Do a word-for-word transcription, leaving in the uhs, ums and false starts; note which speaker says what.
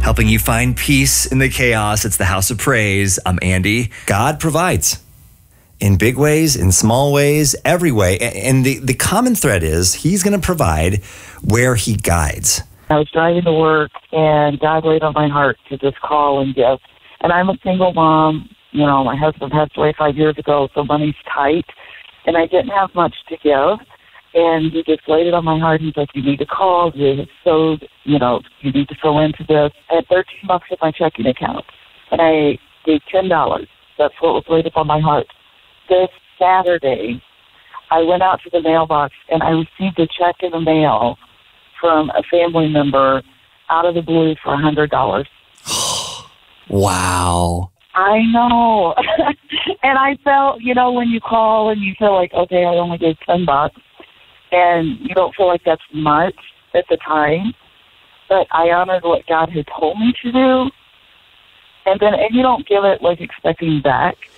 Speaker 1: helping you find peace in the chaos. It's the House of Praise. I'm Andy.
Speaker 2: God provides in big ways, in small ways, every way. And the, the common thread is he's going to provide where he guides.
Speaker 3: I was driving to work, and God laid on my heart to just call and give. And I'm a single mom. You know, my husband passed away five years ago, so money's tight. And I didn't have much to give. And he just laid it on my heart. He's like, you need to call. You sowed, you know, you need to fill into this. I had thirteen bucks in my checking account. And I gave ten dollars. That's what was laid upon my heart. This Saturday, I went out to the mailbox, and I received a check in the mail from a family member out of the blue for one hundred dollars.
Speaker 2: Wow.
Speaker 3: I know. And I felt, you know, when you call and you feel like, okay, I only gave ten bucks, and you don't feel like that's much at the time, but I honored what God had told me to do. And then, and you don't give it like expecting back.